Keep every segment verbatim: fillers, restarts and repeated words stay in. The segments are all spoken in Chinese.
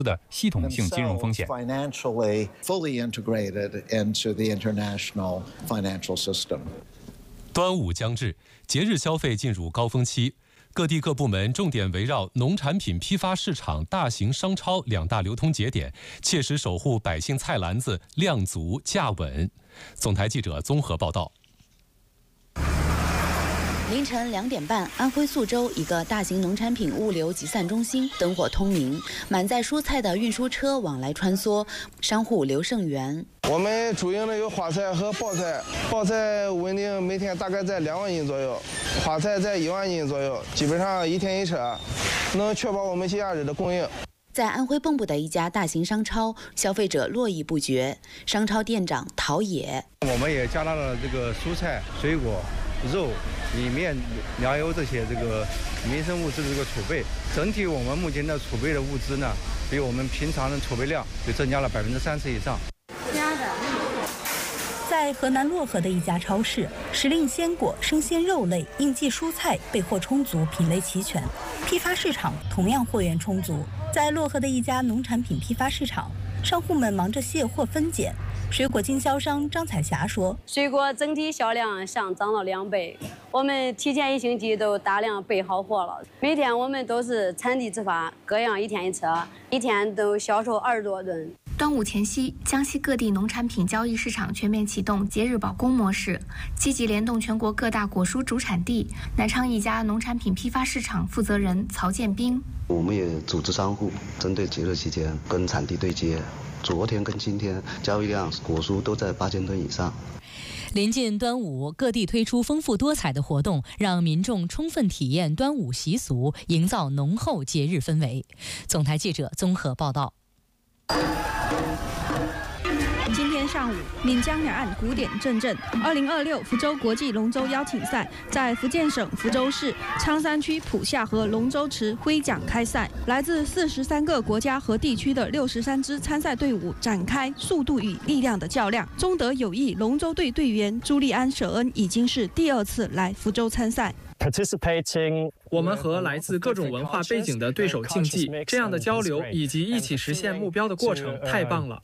的系统性金融风险。 Financially fully integrated into the international financial system. 端午将至，节日消费进入高峰期。各地各部门重点围绕农产品批发市场、大型商超两大流通节点，切实守护百姓菜篮子量足价稳。总台记者综合报道。 凌晨两点半，安徽宿州一个大型农产品物流集散中心灯火通明，满载蔬菜的运输车往来穿梭，商户刘胜元。 我们主营的有花菜和包菜，包菜稳定每天大概在两万斤左右，花菜在一万斤左右，基本上一天一车，能确保我们节假日的供应。 在安徽蚌埠的一家大型商超，消费者络绎不绝。商超店长陶冶， 我们也加大了这个蔬菜、水果、肉、米面、粮油这些这个民生物资的这个储备。整体我们目前的储备的物资呢，比我们平常的储备量就增加了百分之三十以上。 在河南漯河的一家超市，时令鲜果、生鲜肉类、应季蔬菜备货充足，品类齐全。批发市场同样货源充足。在漯河的一家农产品批发市场，商户们忙着卸货分拣。水果经销商张彩霞说：“ 水果整体销量上涨了两倍，我们提前一星期都大量备好货了。每天我们都是产地直发，各样一天一车，一天都销售二十多吨。” 端午前夕，江西各地农产品交易市场全面启动节日保供模式，积极联动全国各大果蔬主产地。南昌一家农产品批发市场负责人曹建兵：“ 我们也组织商户针对节日期间跟产地对接。昨天跟今天交易量果蔬都在八千吨以上。” 临近端午，各地推出丰富多彩的活动，让民众充分体验端午习俗，营造浓厚节日氛围。总台记者综合报道。 今天上午，闽江两岸古典阵阵。二零二六福州国际龙舟邀请赛在福建省福州市昌山区浦下河龙舟池挥桨开赛，来自四十三个国家和地区的六十三支参赛队伍展开速度与力量的较量。中德友谊龙舟队队员朱利安·舍恩已经是第二次来福州参赛。 我们和来自各种文化背景的对手竞技，这样的交流以及一起实现目标的过程太棒了。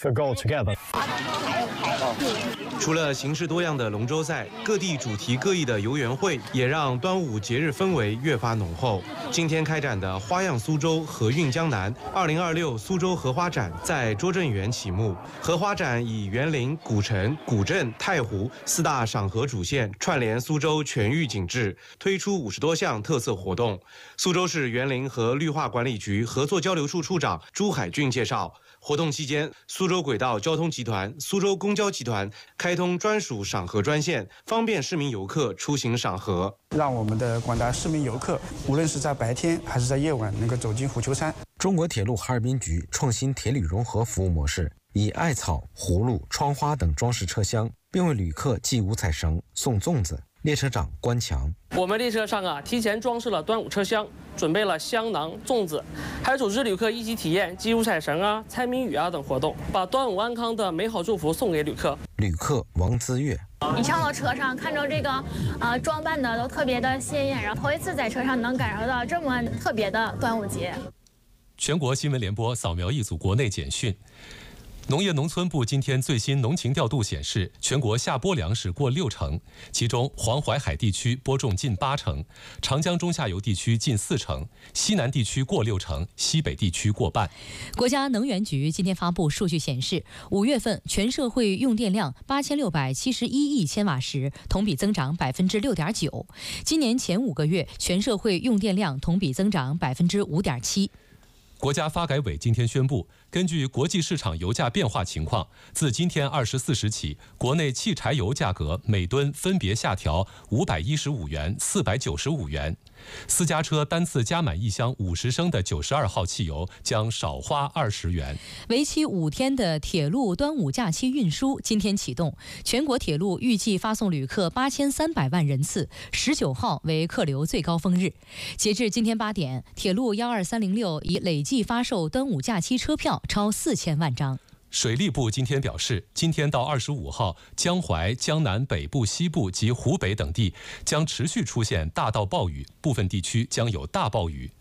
除了形式多样的龙舟赛，各地主题各异的游园会也让端午节日氛围越发浓厚。今天开展的花样苏州河韵江南二零二六苏州荷花展在拙政园启幕。荷花展以园林、古城、古镇、太湖四大赏荷主线串联苏州全域景致，推出五十多项特色活动。苏州市园林和绿化管理局合作交流处处长朱海俊介绍，活动期间，苏州轨道交通集团、苏州公交集团开通专属赏荷专线，方便市民游客出行赏荷， 让我们的广大市民游客，无论是在白天还是在夜晚，能够走进虎丘山。 中国铁路哈尔滨局创新铁旅融合服务模式，以艾草、葫芦、窗花等装饰车厢，并为旅客系五彩绳、送粽子。列车长关强： 我们列车上啊，提前装饰了端午车厢，准备了香囊、粽子，还组织旅客一起体验系五彩绳啊、猜谜语啊等活动，把端午安康的美好祝福送给旅客。 旅客王资月： 你上到车上，看着这个呃装扮的都特别的鲜艳，然后头一次在车上能感受到这么特别的端午节。 全国新闻联播扫描一组国内简讯。农业农村部今天最新农情调度显示，全国夏播粮食过六成，其中黄淮海地区播种近八成，长江中下游地区近四成，西南地区过六成，西北地区过半。 国家能源局今天发布数据显示，五月份全社会用电量八千六百七十一亿千瓦时，同比增长百分之六点九。今年前五个月，全社会用电量同比增长百分之五点七。 国家发改委今天宣布，根据国际市场油价变化情况，自今天二十四时起，国内汽柴油价格每吨分别下调五百一十五元、四百九十五元。私家车单次加满一箱五十升的九十二号汽油将少花二十元。 为期五天的铁路端午假期运输今天启动，全国铁路预计发送旅客八千三百万人次，十九号为客流最高峰日。截至今天八点，铁路幺二三零六已累计发售端午假期车票超四千万张。 水利部今天表示，今天到二十五号，江淮、江南北部、西部及湖北等地将持续出现大到暴雨，部分地区将有大暴雨。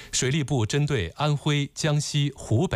水利部针对安徽、江西、湖北